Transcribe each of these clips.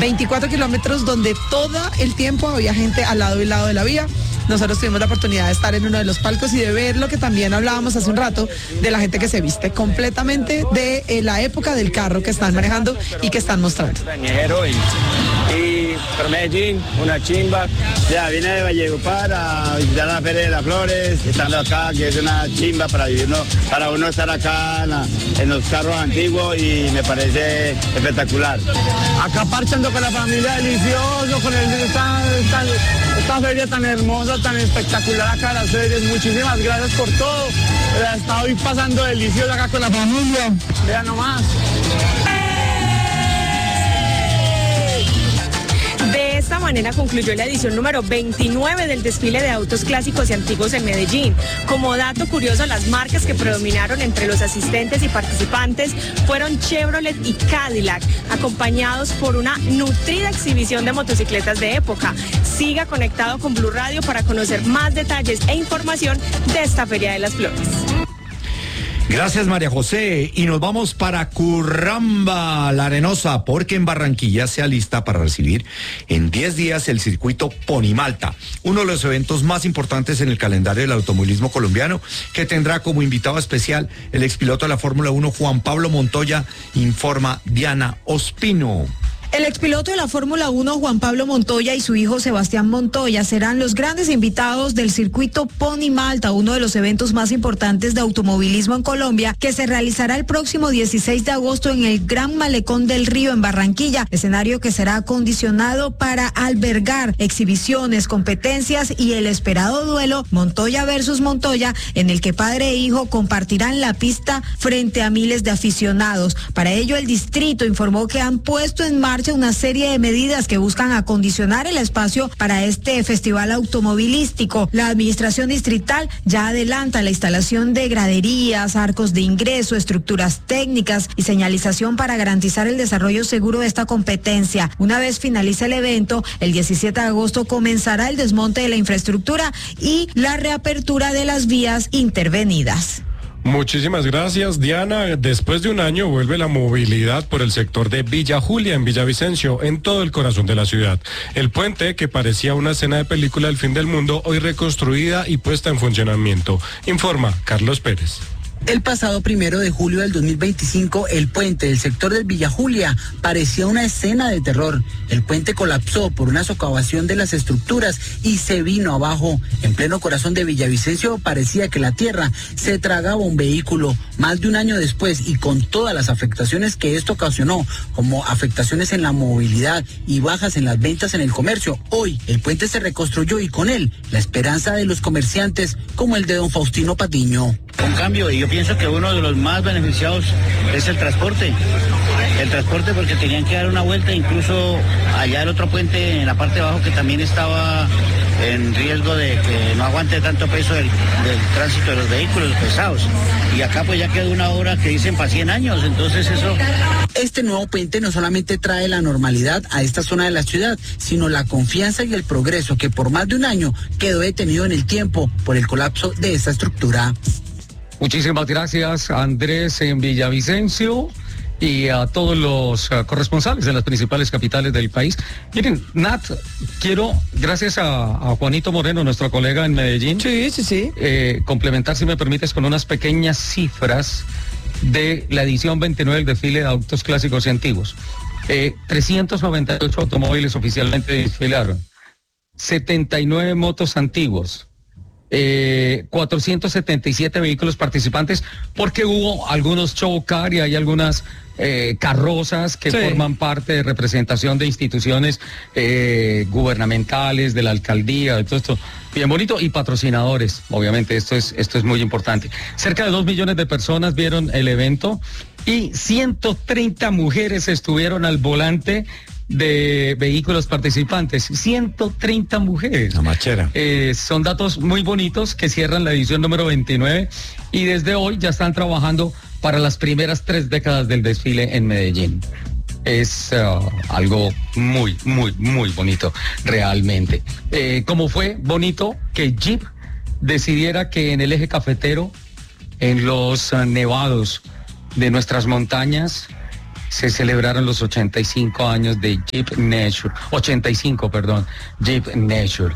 24 kilómetros donde todo el tiempo había gente al lado y lado de la vía. Nosotros tuvimos la oportunidad de estar en uno de los palcos y de ver lo que también hablábamos hace un rato, de la gente que se viste completamente de la época del carro que están manejando y que están mostrando. Y para Medellín, una chimba. Ya vine de Valledupar a visitar la Feria de las Flores, estando acá, que es una chimba para vivirnos, para uno estar acá en los carros antiguos, y me parece espectacular. Acá parchando con la familia, delicioso, con esta feria tan hermosa, tan espectacular acá, las ferias. Muchísimas gracias por todo. La estoy pasando delicioso acá con la familia. Vean nomás. De esta manera concluyó la edición número 29 del desfile de autos clásicos y antiguos en Medellín. Como dato curioso, las marcas que predominaron entre los asistentes y participantes fueron Chevrolet y Cadillac, acompañados por una nutrida exhibición de motocicletas de época. Siga conectado con Blue Radio para conocer más detalles e información de esta Feria de las Flores. Gracias, María José. Y nos vamos para Curramba, La Arenosa, porque en Barranquilla se alista para recibir en 10 días el circuito Ponimalta, uno de los eventos más importantes en el calendario del automovilismo colombiano, que tendrá como invitado especial el expiloto de la Fórmula 1, Juan Pablo Montoya, informa Diana Ospino. El expiloto de la Fórmula 1, Juan Pablo Montoya, y su hijo Sebastián Montoya serán los grandes invitados del circuito Ponimalta, uno de los eventos más importantes de automovilismo en Colombia, que se realizará el próximo 16 de agosto en el Gran Malecón del Río en Barranquilla, escenario que será acondicionado para albergar exhibiciones, competencias y el esperado duelo Montoya versus Montoya, en el que padre e hijo compartirán la pista frente a miles de aficionados. Para ello, el distrito informó que han puesto en marcha una serie de medidas que buscan acondicionar el espacio para este festival automovilístico. La administración distrital ya adelanta la instalación de graderías, arcos de ingreso, estructuras técnicas y señalización para garantizar el desarrollo seguro de esta competencia. Una vez finalice el evento, el 17 de agosto comenzará el desmonte de la infraestructura y la reapertura de las vías intervenidas. Muchísimas gracias, Diana. Después de un año vuelve la movilidad por el sector de Villa Julia, en Villavicencio, en todo el corazón de la ciudad. El puente, que parecía una escena de película del fin del mundo, hoy reconstruida y puesta en funcionamiento. Informa Carlos Pérez. El pasado 1 de julio del 2025, el puente del sector del Villa Julia parecía una escena de terror. El puente colapsó por una socavación de las estructuras y se vino abajo. En pleno corazón de Villavicencio parecía que la tierra se tragaba un vehículo. Más de un año después, y con todas las afectaciones que esto ocasionó, como afectaciones en la movilidad y bajas en las ventas en el comercio, hoy el puente se reconstruyó y con él la esperanza de los comerciantes, como el de don Faustino Patiño. Un cambio, y yo pienso que uno de los más beneficiados es el transporte. El transporte, porque tenían que dar una vuelta, incluso allá el otro puente en la parte de abajo que también estaba en riesgo de que no aguante tanto peso del tránsito de los vehículos pesados. Y acá pues ya quedó una obra que dicen para 100 años, entonces eso... Este nuevo puente no solamente trae la normalidad a esta zona de la ciudad, sino la confianza y el progreso que por más de un año quedó detenido en el tiempo por el colapso de esta estructura. Muchísimas gracias, Andrés, en Villavicencio, y a todos los corresponsales de las principales capitales del país. Miren, Nat, quiero, gracias a Juanito Moreno, nuestro colega en Medellín, complementar, si me permites, con unas pequeñas cifras de la edición 29 del desfile de autos clásicos y antiguos. 398 automóviles oficialmente desfilaron, 79 motos antiguos, 477 vehículos participantes, porque hubo algunos show car y hay algunas carrozas que forman parte de representación de instituciones gubernamentales, de la alcaldía, de todo esto bien bonito, y patrocinadores, obviamente, esto es muy importante. Cerca de 2 millones de personas vieron el evento y 130 mujeres estuvieron al volante de vehículos participantes, 130 mujeres. La machera. Son datos muy bonitos que cierran la edición número 29 y desde hoy ya están trabajando para las primeras 3 décadas del desfile en Medellín. Es algo muy, muy, muy bonito, realmente. Como fue bonito que Jeep decidiera que en el eje cafetero, en los nevados de nuestras montañas, se celebraron los 85 años de Jeep Nature, Jeep Nature.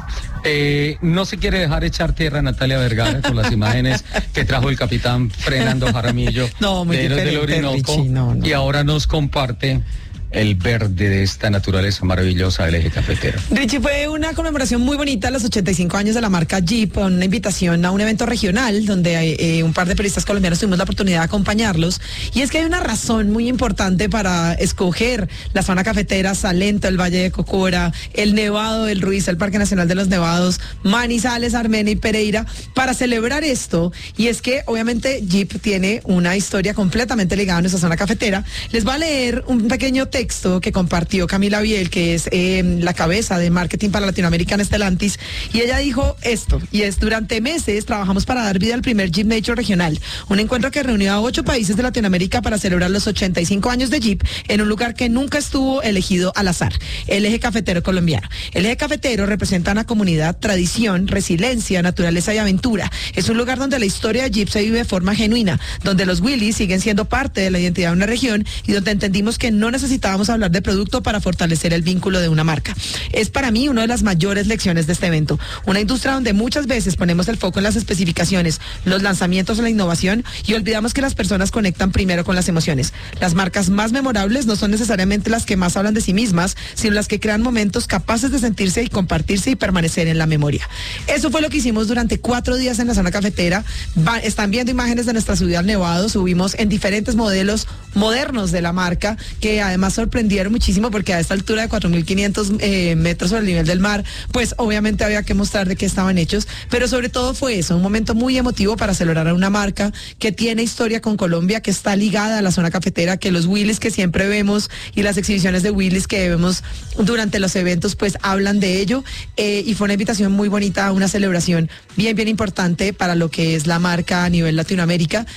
No se quiere dejar echar tierra a Natalia Vergara con las imágenes que trajo el capitán Fernando Jaramillo muy de Héroes del Orinoco, Richie, no. Y ahora nos comparte el verde de esta naturaleza maravillosa del eje cafetero. Richie, fue una conmemoración muy bonita, los 85 años de la marca Jeep, una invitación a un evento regional donde un par de periodistas colombianos tuvimos la oportunidad de acompañarlos. Y es que hay una razón muy importante para escoger la zona cafetera, Salento, el Valle de Cocora, el Nevado del Ruiz, el Parque Nacional de los Nevados, Manizales, Armenia y Pereira, para celebrar esto. Y es que obviamente Jeep tiene una historia completamente ligada a nuestra zona cafetera. Les voy a leer un pequeño texto que compartió Camila Biel, que es la cabeza de marketing para Latinoamérica en Stellantis, y ella dijo esto, y es: durante meses trabajamos para dar vida al primer Jeep Nature regional, un encuentro que reunió a 8 países de Latinoamérica para celebrar los 85 años de Jeep en un lugar que nunca estuvo elegido al azar, el eje cafetero colombiano. El eje cafetero representa una comunidad, tradición, resiliencia, naturaleza y aventura. Es un lugar donde la historia de Jeep se vive de forma genuina, donde los Willys siguen siendo parte de la identidad de una región y donde entendimos que no necesitábamos hablar de producto para fortalecer el vínculo de una marca. Es para mí una de las mayores lecciones de este evento. Una industria donde muchas veces ponemos el foco en las especificaciones, los lanzamientos o la innovación y olvidamos que las personas conectan primero con las emociones. Las marcas más memorables no son necesariamente las que más hablan de sí mismas, sino las que crean momentos capaces de sentirse y compartirse y permanecer en la memoria. Eso fue lo que hicimos durante 4 días en la zona cafetera. Están viendo imágenes de nuestra subida al Nevado. Subimos en diferentes modelos modernos de la marca, que además sorprendieron muchísimo porque a esta altura de 4.500 metros sobre el nivel del mar, pues obviamente había que mostrar de qué estaban hechos, pero sobre todo fue eso, un momento muy emotivo para celebrar a una marca que tiene historia con Colombia, que está ligada a la zona cafetera, que los Willys que siempre vemos y las exhibiciones de Willys que vemos durante los eventos pues hablan de ello, y fue una invitación muy bonita, una celebración bien importante para lo que es la marca a nivel Latinoamérica,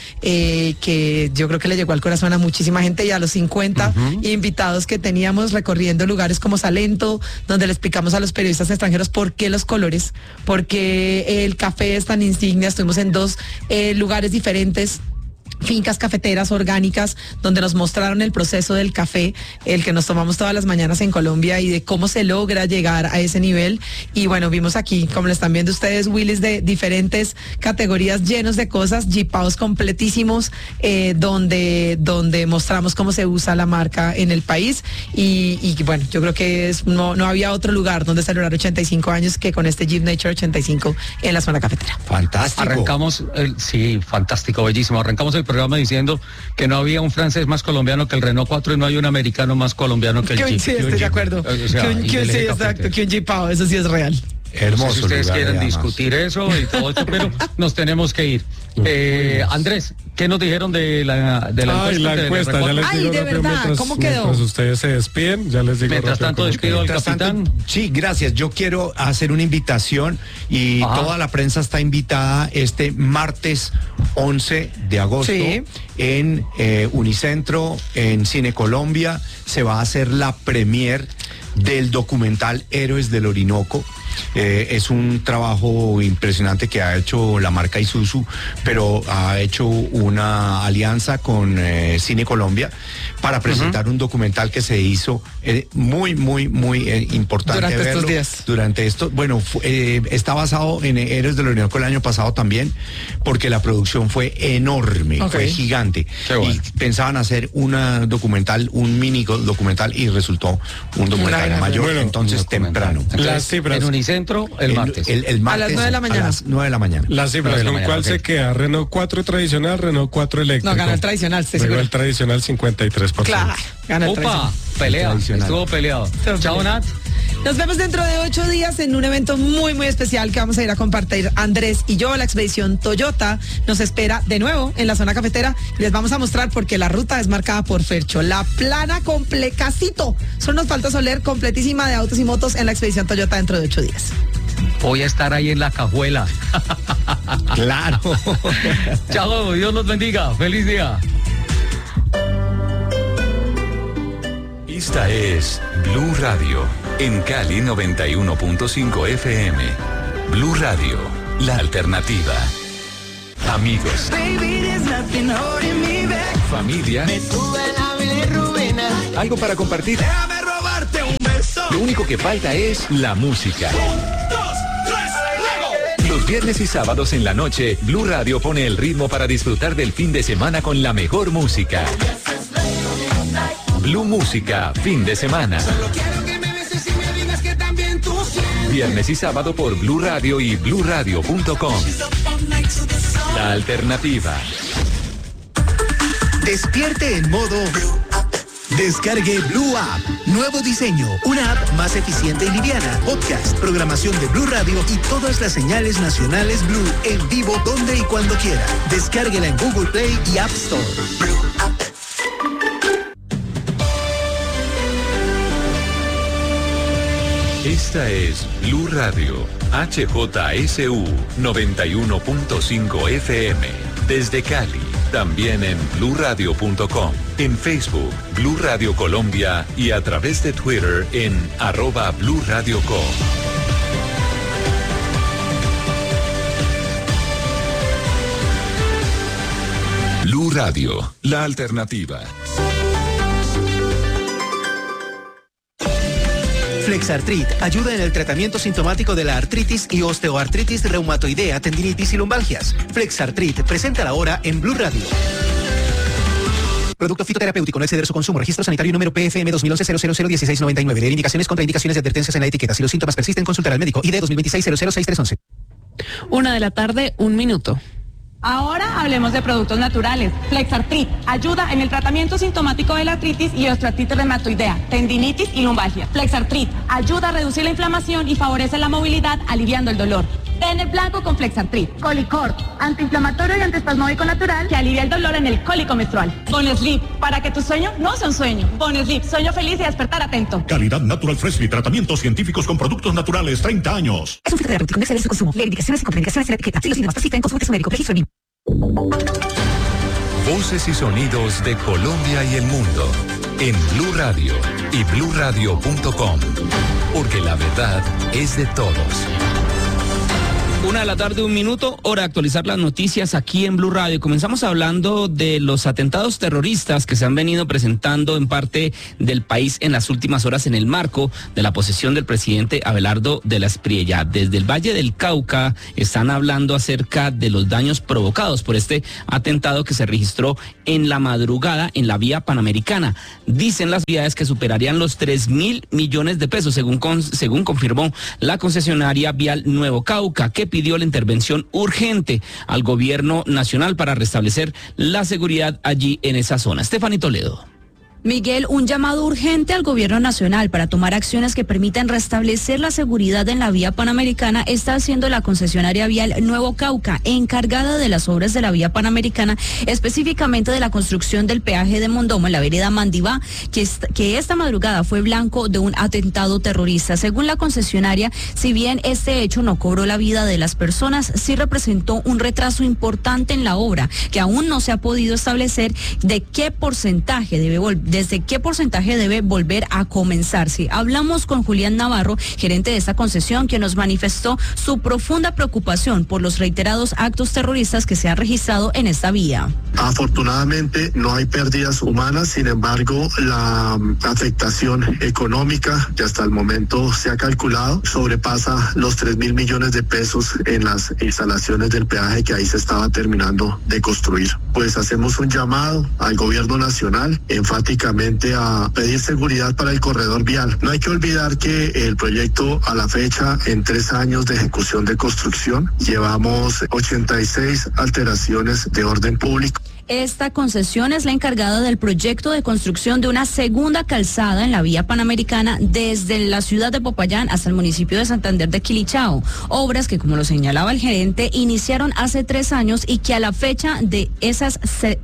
que yo creo que le llegó al corazón a muchísima gente, y a los 50 invitados que teníamos recorriendo lugares como Salento, donde le explicamos a los periodistas extranjeros por qué los colores, por qué el café es tan insignia. Estuvimos en 2 lugares diferentes, fincas cafeteras orgánicas, donde nos mostraron el proceso del café, el que nos tomamos todas las mañanas en Colombia, y de cómo se logra llegar a ese nivel. Y bueno, vimos aquí, como lo están viendo ustedes, Willys de diferentes categorías, llenos de cosas, jeepados completísimos, donde mostramos cómo se usa la marca en el país. Y bueno, yo creo que no había otro lugar donde celebrar 85 años que con este Jeep Nature 85 en la zona cafetera. Fantástico. Arrancamos, sí, fantástico, bellísimo. Arrancamos el programa diciendo que no había un francés más colombiano que el Renault 4 y no hay un americano más colombiano que el Jeep. Sí, estoy de acuerdo. O sea, sí, exacto, que un jeepao, eso sí es real. Hermoso. No sé si ustedes lugar, quieren además discutir eso y todo esto, pero nos tenemos que ir. Andrés, ¿qué nos dijeron de la encuesta? La encuesta, ya les digo de rápido, verdad, ¿cómo quedó? mientras ustedes se despiden, ya les digo Mientras rápido tanto, cómo despido quedó. al Mientras capitán. tanto, sí, gracias. Yo quiero hacer una invitación y toda la prensa está invitada este martes 11 de agosto en Unicentro, en Cine Colombia. Se va a hacer la premier del documental Héroes del Orinoco. Es un trabajo impresionante que ha hecho la marca Isuzu, pero ha hecho una alianza con Cine Colombia para presentar un documental que se hizo muy importante durante verlo. estos días. Durante esto, bueno, está basado en Héroes del Orinoco el año pasado también, porque la producción fue enorme, fue gigante. Qué bueno. Y pensaban hacer un mini documental, y resultó un documental mayor, Bueno, entonces temprano. Las cifras. En Unicentro, el martes. El martes a las 9 de la mañana. A las 9 de la mañana. Las cifras, ¿con cuál se queda? ¿Renault 4 tradicional, Renault 4 eléctrico? No, gana el tradicional, estoy Luego seguro. el tradicional 53%. Claro, gana el Opa, tradicional. pelea, Tradicional. estuvo peleado. Chao, Nat. Nos vemos dentro de 8 días en un evento muy especial que vamos a ir a compartir Andrés y yo. La expedición Toyota nos espera de nuevo en la zona cafetera y les vamos a mostrar porque la ruta es marcada por Fercho. La plana complecacito. Solo nos falta Soler completísima de autos y motos en la expedición Toyota dentro de 8 días. Voy a estar ahí en la cajuela. Claro. Chao, Dios los bendiga. Feliz día. Esta es Blue Radio, en Cali 91.5 FM. Blue Radio, la alternativa. Amigos, familia, algo para compartir. Déjame robarte un beso. Lo único que falta es la música. 1, 2, 3, Los viernes y sábados en la noche, Blue Radio pone el ritmo para disfrutar del fin de semana con la mejor música. Blue Música, fin de semana. Solo quiero que me beses y me digas que también tú sientes. Viernes y sábado por Blue Radio y bluradio.com. La alternativa. Despierte en modo Descargue Blue App. Nuevo diseño. Una app más eficiente y liviana. Podcast, programación de Blue Radio y todas las señales nacionales Blue en vivo donde y cuando quiera. Descárguela en Google Play y App Store. Esta es Blue Radio, HJSU 91.5 FM. Desde Cali, también en bluradio.com, en Facebook, Blue Radio Colombia y a través de Twitter en @BlueRadioCo. Blue Radio, la alternativa. Flexartrit ayuda en el tratamiento sintomático de la artritis y osteoartritis reumatoidea, tendinitis y lumbalgias. Flexartrit, presenta ahora en Blue Radio. Producto fitoterapéutico, no exceder su consumo. Registro sanitario número PFM 2011-001699. Leer indicaciones, contraindicaciones y advertencias en la etiqueta. Si los síntomas persisten, consultar al médico. ID 2026-006311. 1:00 PM, 1 minuto. Ahora hablemos de productos naturales. Flexartrit ayuda en el tratamiento sintomático de la artritis y osteoartritis reumatoidea, tendinitis y lumbalgia. Flexartrit ayuda a reducir la inflamación y favorece la movilidad, aliviando el dolor. Ten el blanco con Flexartrit. Colicor, antiinflamatorio y antiespasmódico natural que alivia el dolor en el cólico menstrual. Bonesleep, para que tu sueño no sea un sueño. Bonesleep, sueño feliz y despertar atento. Calidad Natural Freshly, tratamientos científicos con productos naturales, 30 años. Es un fitoterapéutico, no exceder su consumo. Leer indicaciones y contraindicaciones en la etiqueta. Si los síntomas persisten, consulte a su médico. Registro NIM. Voces y sonidos de Colombia y el mundo en Blue Radio y bluradio.com, porque la verdad es de todos. 1:00 PM, 1 minuto, hora de actualizar las noticias aquí en Blue Radio. Comenzamos hablando de los atentados terroristas que se han venido presentando en parte del país en las últimas horas en el marco de la posesión del presidente Abelardo de la Espriella. Desde el Valle del Cauca están hablando acerca de los daños provocados por este atentado que se registró en la madrugada en la vía Panamericana. Dicen las autoridades que superarían los 3.000 millones de pesos, según confirmó la concesionaria vial Nuevo Cauca, que pidió la intervención urgente al gobierno nacional para restablecer la seguridad allí en esa zona. Stephanie Toledo. Miguel, un llamado urgente al gobierno nacional para tomar acciones que permitan restablecer la seguridad en la vía Panamericana está haciendo la concesionaria vial Nuevo Cauca, encargada de las obras de la vía Panamericana, específicamente de la construcción del peaje de Mondomo en la vereda Mandibá, que esta madrugada fue blanco de un atentado terrorista. Según la concesionaria, si bien este hecho no cobró la vida de las personas, sí representó un retraso importante en la obra, que aún no se ha podido establecer desde qué porcentaje debe volver a comenzarse. Hablamos con Julián Navarro, gerente de esta concesión, quien nos manifestó su profunda preocupación por los reiterados actos terroristas que se han registrado en esta vía. Afortunadamente no hay pérdidas humanas, sin embargo la afectación económica que hasta el momento se ha calculado sobrepasa los 3.000 millones de pesos en las instalaciones del peaje que ahí se estaba terminando de construir. Pues hacemos un llamado al gobierno nacional enfáticamente a pedir seguridad para el corredor vial. No hay que olvidar que el proyecto a la fecha, en 3 años de ejecución de construcción, llevamos 86 alteraciones de orden público. Esta concesión es la encargada del proyecto de construcción de una segunda calzada en la vía Panamericana desde la ciudad de Popayán hasta el municipio de Santander de Quilichao. Obras que, como lo señalaba el gerente, iniciaron hace 3 años y que a la fecha de esas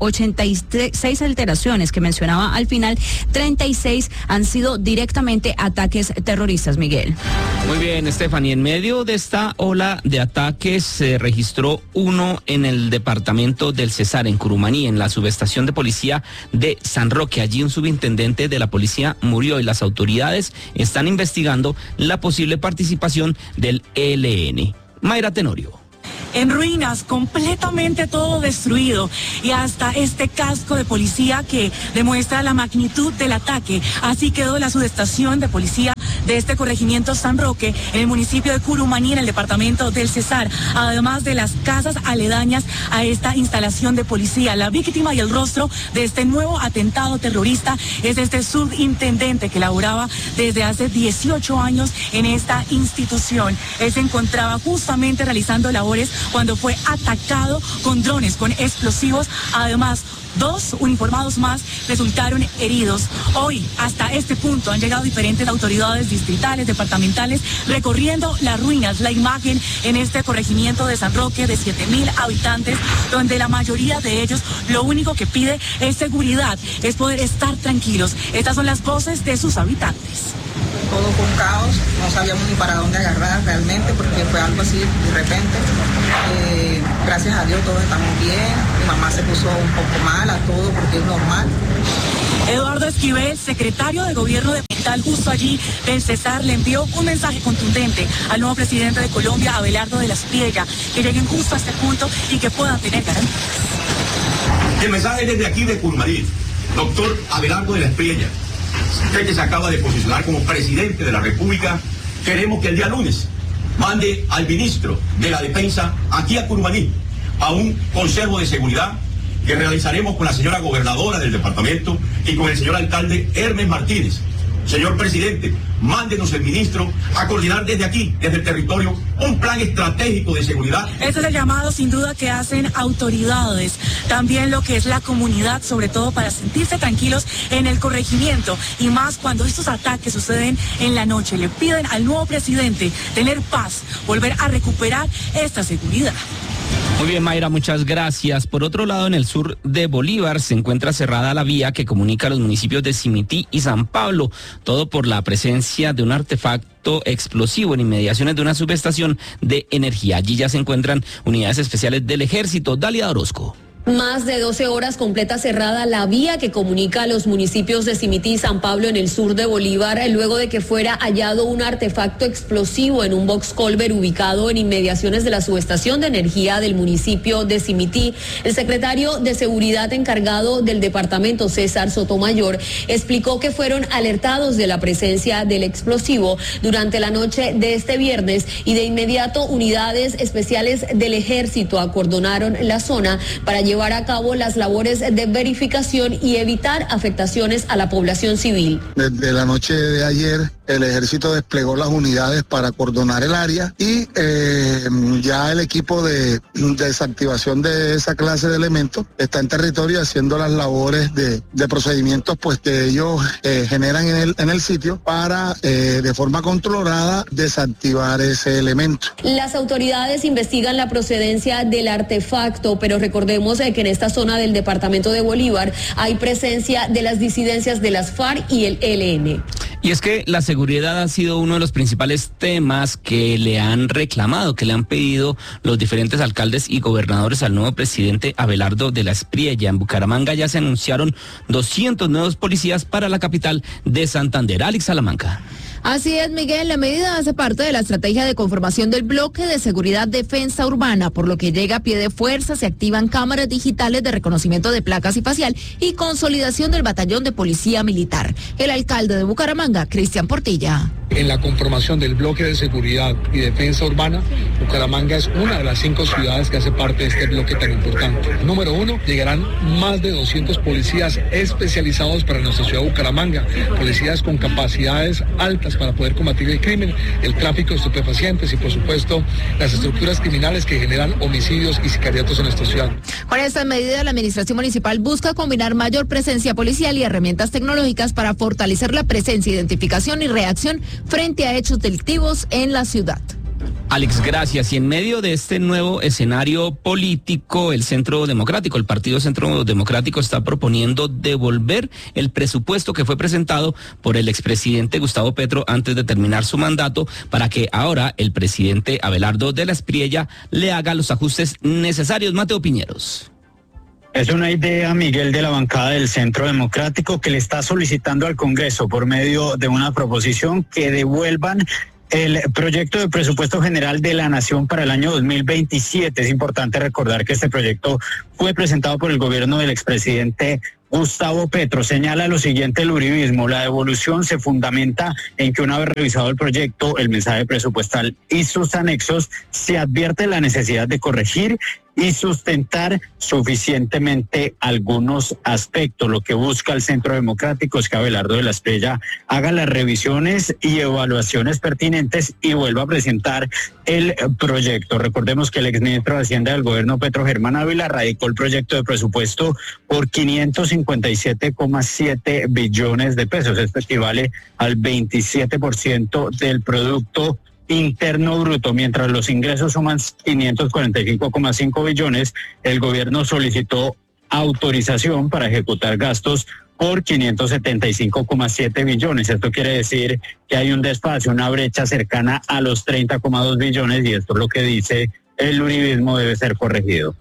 86 alteraciones que mencionaba al final, 36 han sido directamente ataques terroristas, Miguel. Muy bien, Stephanie. En medio de esta ola de ataques se registró uno en el departamento del Cesar, en Curumaní, en la subestación de policía de San Roque. Allí un subintendente de la policía murió y las autoridades están investigando la posible participación del ELN. Mayra Tenorio. En ruinas, completamente todo destruido, y hasta este casco de policía que demuestra la magnitud del ataque. Así quedó la subestación de policía de este corregimiento San Roque en el municipio de Curumaní, en el departamento del Cesar, además de las casas aledañas a esta instalación de policía. La víctima y el rostro de este nuevo atentado terrorista es este subintendente que laboraba desde hace 18 años en esta institución. Él se encontraba justamente realizando labores cuando fue atacado con drones, con explosivos. Además, 2 uniformados más resultaron heridos. Hoy, hasta este punto, han llegado diferentes autoridades distritales, departamentales, recorriendo las ruinas. La imagen en este corregimiento de San Roque de 7.000 habitantes, donde la mayoría de ellos lo único que pide es seguridad, es poder estar tranquilos. Estas son las voces de sus habitantes. Todo fue un caos, no sabíamos ni para dónde agarrar realmente, porque fue algo así de repente. Gracias a Dios todos estamos bien, mi mamá se puso un poco mal a todo porque es normal. Eduardo Esquivel, secretario de Gobierno departamental justo allí del Cesar, le envió un mensaje contundente al nuevo presidente de Colombia, Abelardo de la Espriella, que lleguen justo a este punto y que puedan tener garantías. El mensaje desde aquí de Curumaní, doctor Abelardo de la Espriella. Usted que se acaba de posicionar como presidente de la República, queremos que el día lunes mande al ministro de la Defensa aquí a Curumaní a un consejo de seguridad que realizaremos con la señora gobernadora del departamento y con el señor alcalde Hermes Martínez. Señor presidente, mándenos el ministro a coordinar desde aquí, desde el territorio, un plan estratégico de seguridad. Ese es el llamado sin duda que hacen autoridades, también lo que es la comunidad, sobre todo para sentirse tranquilos en el corregimiento, y más cuando estos ataques suceden en la noche. Le piden al nuevo presidente tener paz, volver a recuperar esta seguridad. Muy bien, Mayra, muchas gracias. Por otro lado, en el sur de Bolívar se encuentra cerrada la vía que comunica a los municipios de Simití y San Pablo, todo por la presencia de un artefacto explosivo en inmediaciones de una subestación de energía. Allí ya se encuentran unidades especiales del ejército. Dalia Orozco. Más de 12 horas completa cerrada la vía que comunica a los municipios de Simití y San Pablo en el sur de Bolívar, luego de que fuera hallado un artefacto explosivo en un box culvert ubicado en inmediaciones de la subestación de energía del municipio de Simití. El secretario de Seguridad encargado del departamento, César Sotomayor, explicó que fueron alertados de la presencia del explosivo durante la noche de este viernes y de inmediato unidades especiales del ejército acordonaron la zona para llevar a cabo las labores de verificación y evitar afectaciones a la población civil. Desde la noche de ayer, el ejército desplegó las unidades para acordonar el área y ya el equipo de desactivación de esa clase de elementos está en territorio haciendo las labores de procedimientos pues que ellos generan en el sitio para de forma controlada desactivar ese elemento. Las autoridades investigan la procedencia del artefacto, pero recordemos que en esta zona del departamento de Bolívar hay presencia de las disidencias de las FARC y el ELN. Y es que la seguridad ha sido uno de los principales temas que le han reclamado, que le han pedido los diferentes alcaldes y gobernadores al nuevo presidente Abelardo de la Espriella. En Bucaramanga ya se anunciaron 200 nuevos policías para la capital de Santander. Alex Salamanca. Así es, Miguel, la medida hace parte de la estrategia de conformación del bloque de seguridad defensa urbana, por lo que llega a pie de fuerza, se activan cámaras digitales de reconocimiento de placas y facial y consolidación del batallón de policía militar. El alcalde de Bucaramanga, Cristian Portilla. En la conformación del bloque de seguridad y defensa urbana, Bucaramanga es una de las 5 ciudades que hace parte de este bloque tan importante. Número 1, llegarán más de 200 policías especializados para nuestra ciudad de Bucaramanga, policías con capacidades altas para poder combatir el crimen, el tráfico de estupefacientes y por supuesto las estructuras criminales que generan homicidios y sicariatos en nuestra ciudad. Con esta medida, la administración municipal busca combinar mayor presencia policial y herramientas tecnológicas para fortalecer la presencia, identificación y reacción frente a hechos delictivos en la ciudad. Alex, gracias. Y en medio de este nuevo escenario político, el Centro Democrático, el Partido Centro Democrático está proponiendo devolver el presupuesto que fue presentado por el expresidente Gustavo Petro antes de terminar su mandato, para que ahora el presidente Abelardo de la Espriella le haga los ajustes necesarios. Mateo Piñeros. Es una idea, Miguel, de la bancada del Centro Democrático que le está solicitando al Congreso por medio de una proposición que devuelvan El proyecto de presupuesto general de la Nación para el año 2027. Es importante recordar que este proyecto fue presentado por el gobierno del expresidente Gustavo Petro. Señala lo siguiente el uribismo: la devolución se fundamenta en que una vez revisado el proyecto, el mensaje presupuestal y sus anexos, se advierte la necesidad de corregir y sustentar suficientemente algunos aspectos. Lo que busca el Centro Democrático es que Abelardo de la Espriella haga las revisiones y evaluaciones pertinentes y vuelva a presentar el proyecto. Recordemos que el exministro de Hacienda del gobierno, Petro Germán Ávila, radicó el proyecto de presupuesto por 557,7 billones de pesos. Esto equivale al 27% del Producto Interno Bruto. Mientras los ingresos suman 545,5 billones, el gobierno solicitó autorización para ejecutar gastos por 575,7 billones. Esto quiere decir que hay un desfase, una brecha cercana a los 30,2 billones, y esto es lo que dice el uribismo debe ser corregido.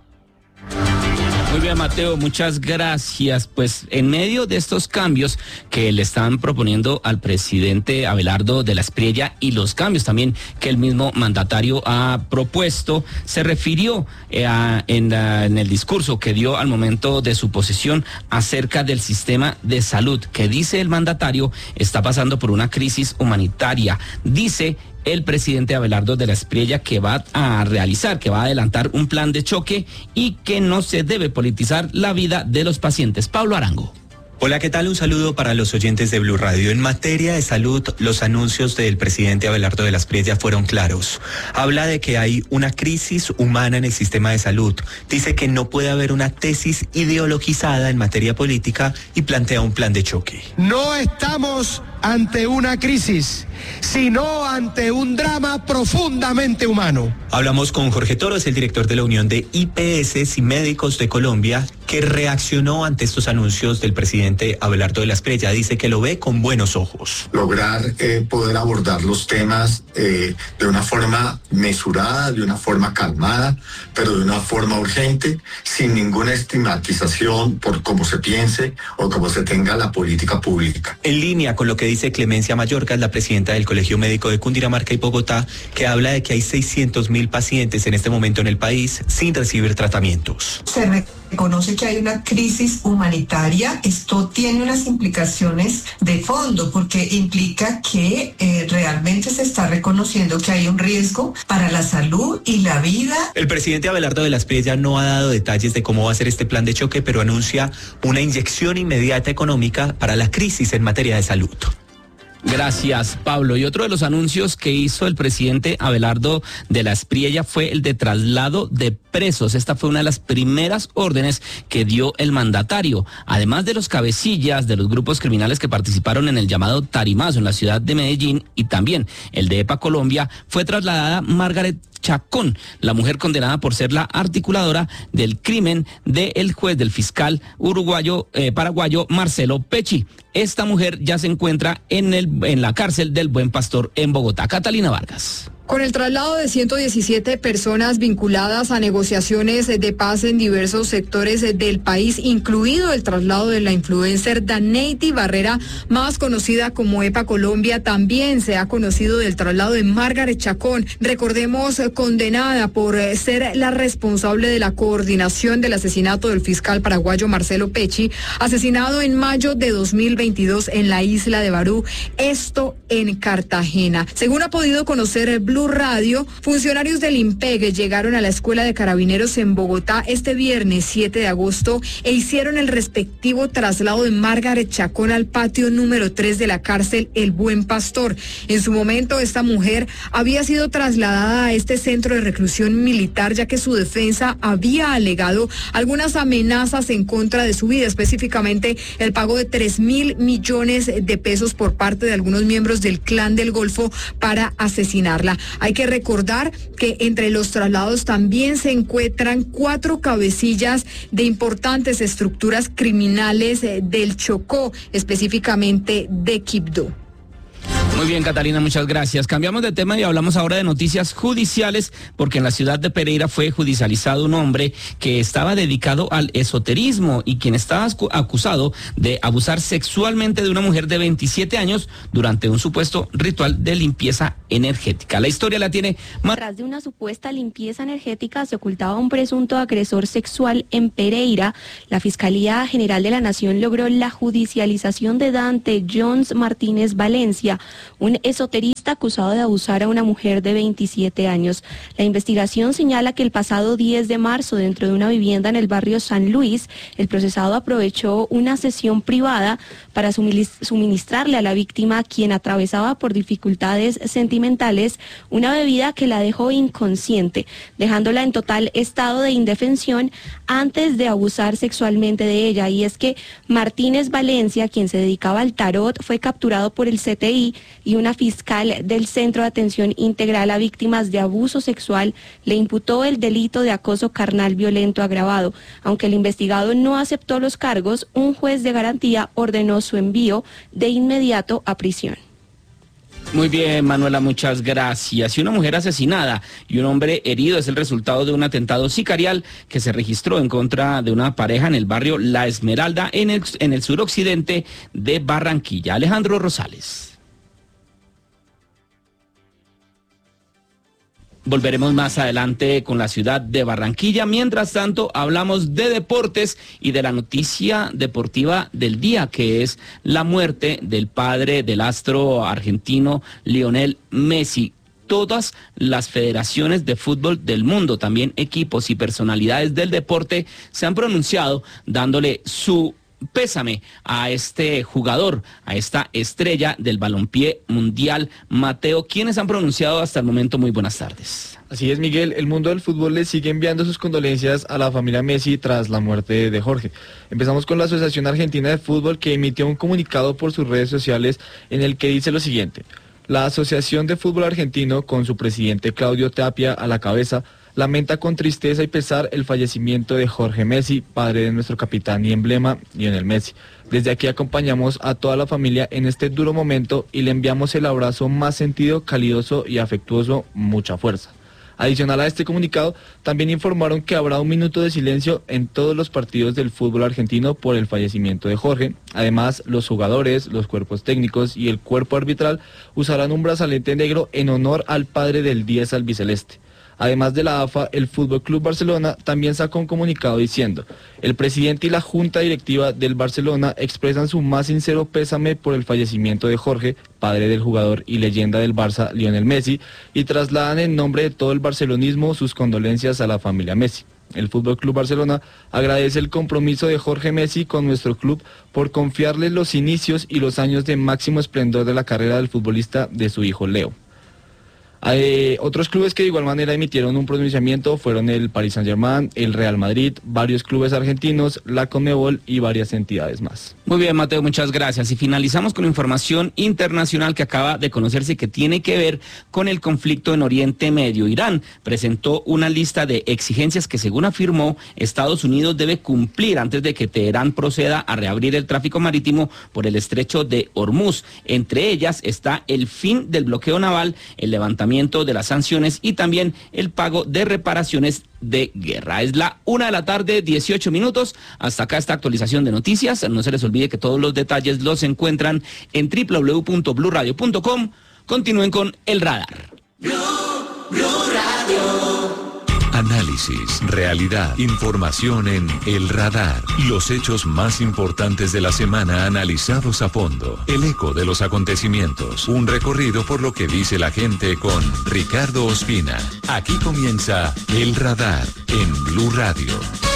Muy bien, Mateo, muchas gracias. Pues en medio de estos cambios que le están proponiendo al presidente Abelardo de la Espriella y los cambios también que el mismo mandatario ha propuesto, se refirió en el discurso que dio al momento de su posesión acerca del sistema de salud, que dice el mandatario está pasando por una crisis humanitaria. Dice el presidente Abelardo de la Espriella que va a adelantar un plan de choque y que no se debe politizar la vida de los pacientes. Pablo Arango. Hola, ¿qué tal? Un saludo para los oyentes de Blue Radio. En materia de salud, los anuncios del presidente Abelardo de la Espriella fueron claros. Habla de que hay una crisis humana en el sistema de salud. Dice que no puede haber una tesis ideologizada en materia política y plantea un plan de choque. No estamos ante una crisis, sino ante un drama profundamente humano. Hablamos con Jorge Toro, es el director de la Unión de IPS y Médicos de Colombia, que reaccionó ante estos anuncios del presidente Abelardo de la Espriella. Dice que lo ve con buenos ojos. Lograr poder abordar los temas de una forma mesurada, de una forma calmada, pero de una forma urgente, sin ninguna estigmatización por cómo se piense o cómo se tenga la política pública. En línea con lo que dice Clemencia Mayorkas, la presidenta del Colegio Médico de Cundinamarca y Bogotá, que habla de que hay 600.000 pacientes en este momento en el país sin recibir tratamientos. Se reconoce que hay una crisis humanitaria. Esto tiene unas implicaciones de fondo porque implica que realmente se está reconociendo que hay un riesgo para la salud y la vida. El presidente Abelardo de la Espriella no ha dado detalles de cómo va a ser este plan de choque, pero anuncia una inyección inmediata económica para la crisis en materia de salud. Gracias, Pablo. Y otro de los anuncios que hizo el presidente Abelardo de la Espriella fue el de traslado de presos. Esta fue una de las primeras órdenes que dio el mandatario. Además de los cabecillas de los grupos criminales que participaron en el llamado Tarimazo en la ciudad de Medellín y también el de EPA Colombia, fue trasladada Margaret Chacón, la mujer condenada por ser la articuladora del crimen del juez del fiscal paraguayo Marcelo Pecci. Esta mujer ya se encuentra en la cárcel del Buen Pastor en Bogotá. Catalina Vargas. Con el traslado de 117 personas vinculadas a negociaciones de paz en diversos sectores del país, incluido el traslado de la influencer Daneity Barrera, más conocida como EPA Colombia, también se ha conocido del traslado de Margaret Chacón, recordemos, condenada por ser la responsable de la coordinación del asesinato del fiscal paraguayo Marcelo Pecci, asesinado en mayo de 2022 en la isla de Barú, esto en Cartagena. Según ha podido conocer Blue Radio, funcionarios del IMPEG llegaron a la Escuela de Carabineros en Bogotá este viernes 7 de agosto e hicieron el respectivo traslado de Margaret Chacón al patio número 3 de la cárcel El Buen Pastor. En su momento, esta mujer había sido trasladada a este centro de reclusión militar, ya que su defensa había alegado algunas amenazas en contra de su vida, específicamente el pago de 3.000 millones de pesos por parte de algunos miembros del Clan del Golfo para asesinarla. Hay que recordar que entre los traslados también se encuentran 4 cabecillas de importantes estructuras criminales del Chocó, específicamente de Quibdó. Muy bien, Catalina, muchas gracias. Cambiamos de tema y hablamos ahora de noticias judiciales, porque en la ciudad de Pereira fue judicializado un hombre que estaba dedicado al esoterismo y quien estaba acusado de abusar sexualmente de una mujer de 27 años durante un supuesto ritual de limpieza energética. La historia la tiene... Tras de una supuesta limpieza energética se ocultaba un presunto agresor sexual en Pereira. La Fiscalía General de la Nación logró la judicialización de Dante Jones Martínez Valencia, un esoterista acusado de abusar a una mujer de 27 años. La investigación señala que el pasado 10 de marzo, dentro de una vivienda en el barrio San Luis, el procesado aprovechó una sesión privada para suministrarle a la víctima, quien atravesaba por dificultades sentimentales, una bebida que la dejó inconsciente, dejándola en total estado de indefensión antes de abusar sexualmente de ella. Y es que Martínez Valencia, quien se dedicaba al tarot, fue capturado por el CTI y una fiscal del Centro de Atención Integral a Víctimas de Abuso Sexual le imputó el delito de acoso carnal violento agravado. Aunque el investigado no aceptó los cargos, un juez de garantía ordenó su envío de inmediato a prisión. Muy bien, Manuela, muchas gracias. Y una mujer asesinada y un hombre herido es el resultado de un atentado sicarial que se registró en contra de una pareja en el barrio La Esmeralda, en el suroccidente de Barranquilla. Alejandro Rosales. Volveremos más adelante con la ciudad de Barranquilla. Mientras tanto, hablamos de deportes y de la noticia deportiva del día, que es la muerte del padre del astro argentino Lionel Messi. Todas las federaciones de fútbol del mundo, también equipos y personalidades del deporte, se han pronunciado dándole su pésame a este jugador, a esta estrella del balompié mundial. Mateo, ¿quiénes han pronunciado hasta el momento? Muy buenas tardes. Así es, Miguel, el mundo del fútbol le sigue enviando sus condolencias a la familia Messi tras la muerte de Jorge. Empezamos con la Asociación Argentina de Fútbol, que emitió un comunicado por sus redes sociales en el que dice lo siguiente: la Asociación de Fútbol Argentino, con su presidente Claudio Tapia a la cabeza, lamenta con tristeza y pesar el fallecimiento de Jorge Messi, padre de nuestro capitán y emblema, Lionel Messi. Desde aquí acompañamos a toda la familia en este duro momento y le enviamos el abrazo más sentido, calidoso y afectuoso, mucha fuerza. Adicional a este comunicado, también informaron que habrá un minuto de silencio en todos los partidos del fútbol argentino por el fallecimiento de Jorge. Además, los jugadores, los cuerpos técnicos y el cuerpo arbitral usarán un brazalete negro en honor al padre del 10 albiceleste. Además de la AFA, el Fútbol Club Barcelona también sacó un comunicado diciendo: el presidente y la junta directiva del Barcelona expresan su más sincero pésame por el fallecimiento de Jorge, padre del jugador y leyenda del Barça, Lionel Messi, y trasladan en nombre de todo el barcelonismo sus condolencias a la familia Messi. El Fútbol Club Barcelona agradece el compromiso de Jorge Messi con nuestro club por confiarle los inicios y los años de máximo esplendor de la carrera del futbolista de su hijo Leo. Otros clubes que de igual manera emitieron un pronunciamiento fueron el Paris Saint-Germain, el Real Madrid, varios clubes argentinos, la Conmebol y varias entidades más. Muy bien, Mateo, muchas gracias. Y finalizamos con información internacional que acaba de conocerse, que tiene que ver con el conflicto en Oriente Medio. Irán presentó una lista de exigencias que, según afirmó, Estados Unidos debe cumplir antes de que Teherán proceda a reabrir el tráfico marítimo por el estrecho de Hormuz. Entre ellas está el fin del bloqueo naval, el levantamiento de las sanciones y también el pago de reparaciones de guerra. Es la 1:18 p.m. Hasta acá esta actualización de noticias. No se les olvide que todos los detalles los encuentran en www.bluradio.com. Continúen con El Radar. Blue Radio. Análisis, realidad, información en El Radar. Los hechos más importantes de la semana analizados a fondo. El eco de los acontecimientos. Un recorrido por lo que dice la gente con Ricardo Ospina. Aquí comienza El Radar en Blue Radio.